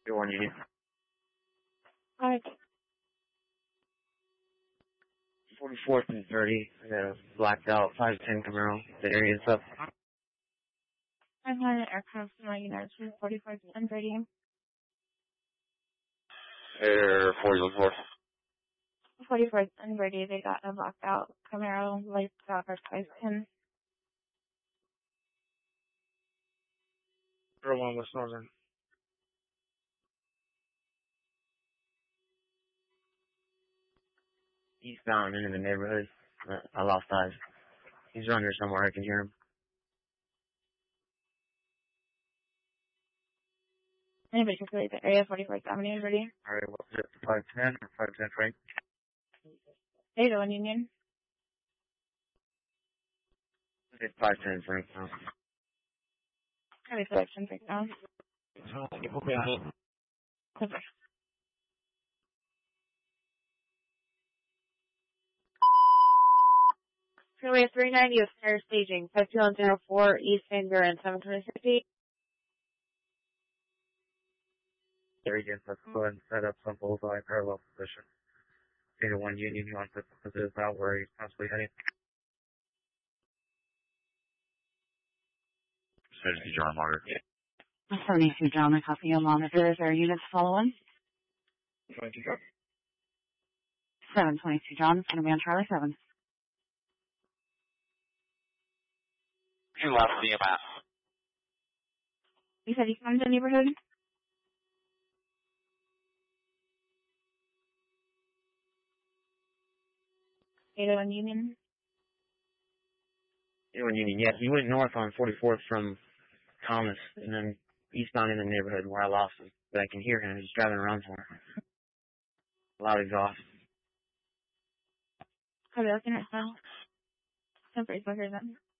Your one Union. Hi. 44th and 30. I got a blacked out 510 Camaro. The area's up. I'm on an aircraft from my United from 44th and 30. Air 44. 44th and 30, they got a blacked out Camaro, lights out our 510. Air 1 West Northern. Eastbound into the neighborhood. I lost eyes. He's around here somewhere. I can hear him. Anybody can relate the area, 44th Avenue, ready? Alright, what's it? 510 or 510 Frank? 801 Union. It's 510 Frank now. Heavy selection right now. Okay. Clipper. Freeway 390 with fire staging, 5104 East Van Buren, 72050. There he is. Let's go ahead and set up some bullseye parallel position. Data 1 Union, you want to put this out where he's possibly heading? Says the John Margaret. 72 John, I copy your monitor. Is there units following? 22. 722 John, it's going to be on Charlie 7. You left CMS. You said you come to the neighborhood? Data 1 Union. Data 1 Union, yeah. He went north on 44th from Thomas and then eastbound in the neighborhood where I lost him. But I can hear him. He's driving around somewhere. Loud exhaust. Copy, looking at now. Temporary smoker then.